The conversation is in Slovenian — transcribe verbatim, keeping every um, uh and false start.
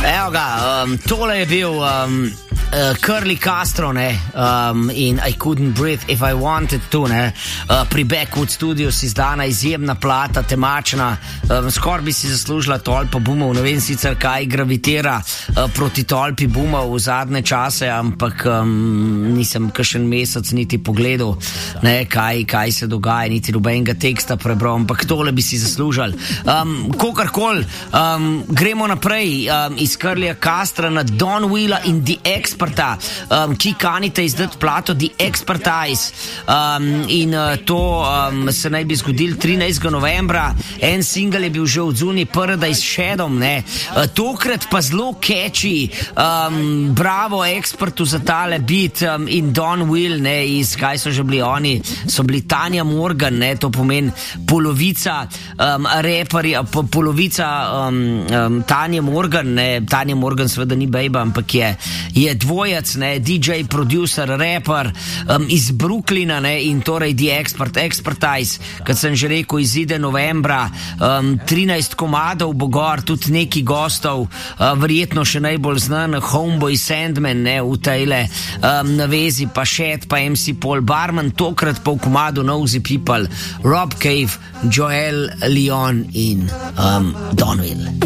Evo ga, um, tole je bil um, uh, Curly Castro, ne, um, in I Couldn't Breathe If I Wanted To, ne, uh, pri Backwood Studios izdana izjemna plata, temačna, um, skoraj bi si zaslužila tolpa bumov, ne vem sicer kaj gravitira uh, proti tolpi bumov v zadnje čase, ampak um, nisem kakšen mesec niti pogledal, ne, kaj, kaj se dogaja, niti nobenega teksta prebral, ampak tole bi si zaslužili. Um, kogarkoli, um, gremo naprej um, iz Curlyja Castra na Don Wheela in The Experta, um, ki kanite izdati plato The Expertise, um, in uh, to um, se naj bi zgodil trinajstega novembra. En single je bil že odzunaj, Paradise Shadom, ne, uh, tokrat pa zelo catchy, um, bravo Expertu za tale beat, um, in Don Wheel, ne, iz kaj so že bili oni, so bili Tanya Morgan, ne, to pomeni polovica um, reperja, po, polovica um, um, Tanya Morgan, ne, Tanya Morgan seveda ni bejba, ampak je, je dvojec, ne, D J, producer, rapper um, iz Brooklyna, ne, in torej The Expert, Expertise, kot sem že rekel, izide novembra, um, trinajst komadov bo gor, tudi neki gostov, uh, verjetno še najbolj znan Homeboy Sandman, ne, v tejle um, navezi, pa Shed, pa M C Paul Barman, tokrat pa v komadu Nosy People, Rob Cave, Joel Leon in um, Don Wheel.